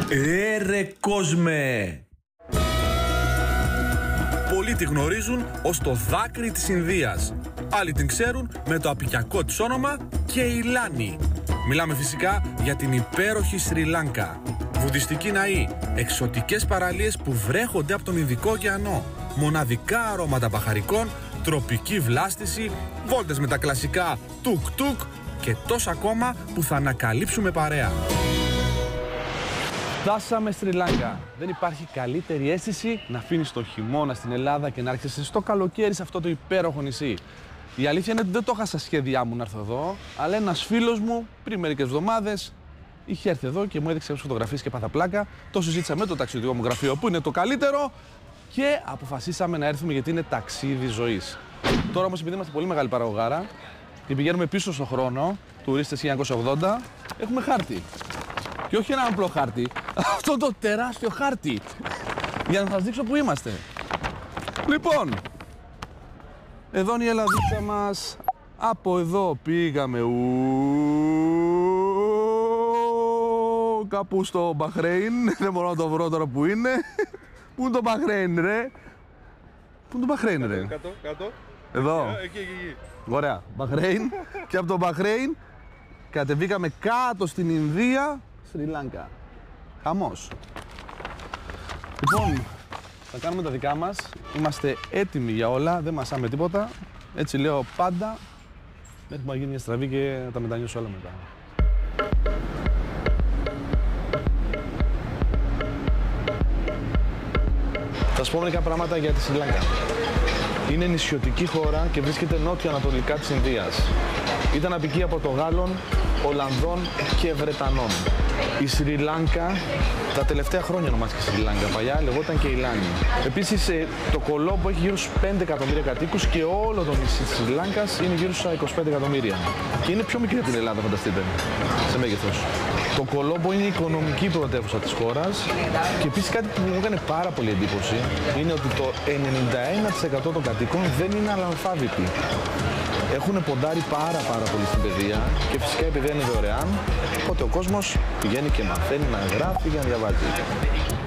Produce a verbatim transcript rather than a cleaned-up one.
Ε, ρε κόσμε! Πολλοί τη γνωρίζουν ως το δάκρυ της Ινδίας. Άλλοι την ξέρουν με το απικιακό της όνομα Κεϊλάνι. Μιλάμε φυσικά για την υπέροχη Σρι Λάνκα. Βουδιστικοί ναοί, εξωτικές παραλίες που βρέχονται από τον Ινδικό ωκεανό, μοναδικά αρώματα μπαχαρικών, τροπική βλάστηση, βόλτες με τα κλασικά τουκ-τουκ και τόσα ακόμα που θα ανακαλύψουμε παρέα. Φτάσαμε Σρι Λάνκα. Δεν υπάρχει καλύτερη αίσθηση να αφήνεις το χειμώνα στην Ελλάδα και να έρχεσαι στο καλοκαίρι σε αυτό το υπέροχο νησί. Η αλήθεια είναι ότι δεν το είχα στα σχέδιά μου να έρθω εδώ, αλλά ένας φίλος μου πριν μερικές εβδομάδες είχε έρθει εδώ και μου έδειξε φωτογραφίες και πάθα πλάκα. Το συζήτησα με το ταξιδιωτικό μου γραφείο που είναι το καλύτερο και αποφασίσαμε να έρθουμε γιατί είναι ταξίδι ζωής. Τώρα όμως, επειδή είμαστε πολύ μεγάλη παραγωγάρα και πηγαίνουμε πίσω στον χρόνο, τουρίστες χίλια εννιακόσια ογδόντα, έχουμε χάρτη. Και όχι ένα απλό χάρτη, αυτό το τεράστιο χάρτη. Για να σας δείξω που είμαστε. Λοιπόν, εδώ είναι η Ελλαδίτσα μας. Από εδώ πήγαμε ου... κάπου στο Μπαχρέιν. Δεν μπορώ να το βρω τώρα που είναι. Πού είναι το Μπαχρέιν, ρε? Πού είναι το Μπαχρέιν, ρε? Κάτω, κάτω. Εδώ. Εκεί, εκεί, εκεί. Ωραία. Μπαχρέιν. Και από το Μπαχρέιν κατεβήκαμε κάτω στην Ινδία, Σρι Λάνκα. Χαμός. Λοιπόν, θα κάνουμε τα δικά μας. Είμαστε έτοιμοι για όλα. Δεν μασάμε τίποτα. Έτσι λέω πάντα. Μέχρι που να γίνει μια στραβή και να τα μετανιώσω όλα μετά. Θα σας πω μερικά πράγματα για τη Σρι Λάνκα. Είναι νησιωτική χώρα και βρίσκεται νότιο-ανατολικά της Ινδίας. Ήταν αποικία Πορτογάλων, Ολλανδών και Βρετανών. Η Σρι Λάνκα τα τελευταία χρόνια ονομάστηκε Σρι Λάνκα. Παλιά λεγόταν Κεϊλάνι. Επίσης το Κολόμπο έχει γύρω στους πέντε εκατομμύρια κατοίκους και όλο το νησί της Σρι Λάνκας είναι γύρω στα είκοσι πέντε εκατομμύρια. Και είναι πιο μικρή από την Ελλάδα, φανταστείτε, σε μέγεθος. Το Κολόμπο είναι η οικονομική πρωτεύουσα της χώρας και επίσης κάτι που μου έκανε πάρα πολύ εντύπωση είναι ότι το ενενήντα ένα τοις εκατό των κατοίκων δεν είναι αναλφάβητοι. Έχουν ποντάρει πάρα πάρα πολύ στην παιδεία και φυσικά η παιδεία είναι δωρεάν, οπότε ο κόσμος πηγαίνει και μαθαίνει να γράφει για να διαβάζει.